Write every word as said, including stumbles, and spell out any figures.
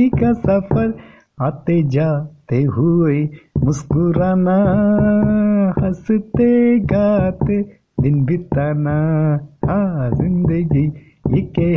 जिंदगी का सफर, आते जाते हुए मुस्कुराना, हंसते गाते दिन बिताना। हाँ जिंदगी ये